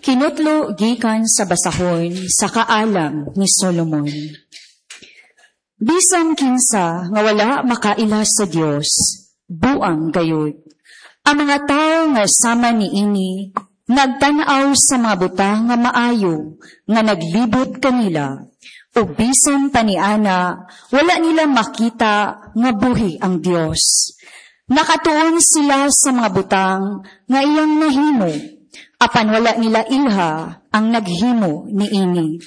Kinutlo gikan sa basahon sa kaalam ni Solomon. Bisan kinsa nga wala makaila sa Dios, buang gayud. Ang mga tao nga sama niini nagtan-aw sa mga butang nga maayo nga naglibot kanila. O bisan paniana, wala nila makita nga buhi ang Dios. Nakatuon sila sa mga butang nga iyang nahimo, apan wala nila ilha ang naghimo niini.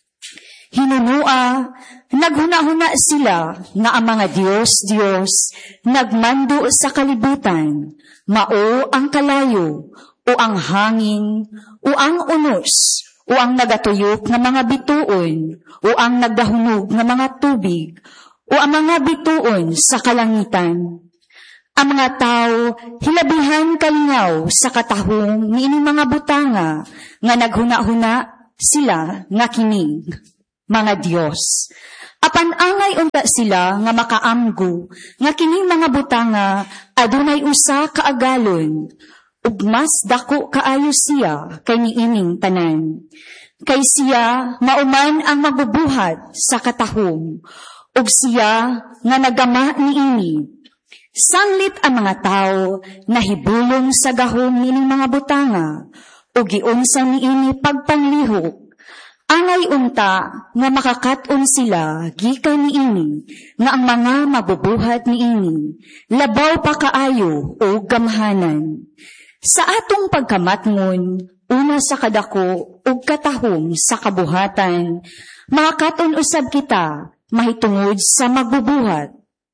Hinunua, naghuna-huna sila nga ang mga Diyos, nagmando sa kalibutan, mao ang kalayo, o ang hangin, o ang unos, o ang nagatuyok nga mga bituon, o ang nagdahunog nga mga tubig, o ang mga bituon sa kalangitan. Ang mga tao, hilabihan kalingaw sa katahong ni ining mga butanga, nga naghuna-huna sila nga kining mga Diyos. Apan angay unta sila nga makaamgo, nga kining mga butanga adunay usa ka agalon, ug mas dako kaayo siya kay niining tanan. Kay siya mauman ang magbubuhat sa katahom, ug siya nga nagama niini. Sanglit ang mga tao nahibulong sa gahom niining mga butanga, ug giunsa niini pagpanglihok. Angay unta nga makakaton sila gikan niini, nga ang mga mabubuhat niini labaw pa kaayo o gamhanan. Sa atong pagkamatngon, una sa kadako ug katahom sa kabuhatan, makakaton usab kita mahitungod sa magbubuhat.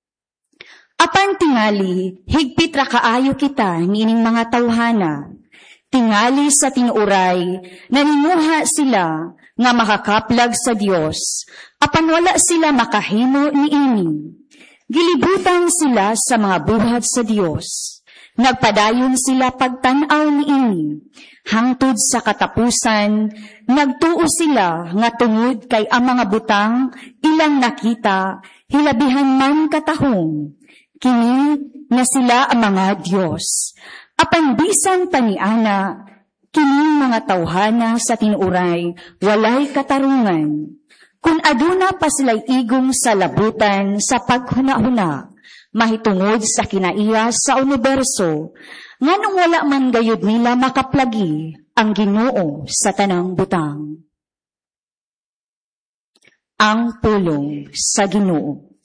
Apan tingali, higpit ra kaayo kita niining mga tawhana. Tingali sa tinuray, naninguha sila nga makakaplag sa Dios, apan wala sila makahimo niini. Gilibutan sila sa mga buhat sa Dios. Nagpadayon sila pagtan-aw niini. Hangtod sa katapusan, nagtuo sila nga tungod kay ang mga butang ilang nakita, hilabihan man katahong. Kini nga sila ang mga Dios. Apan bisan paniana, kining mga tawhana sa tinuray, walay katarungan. Kung aduna pa sila'y igong sa labutan sa paghuna-huna, mahitungod sa kinaiya sa universo, nganong wala man gayud nila makaplagi ang Ginoo sa tanang butang. Ang pulong sa Ginoo.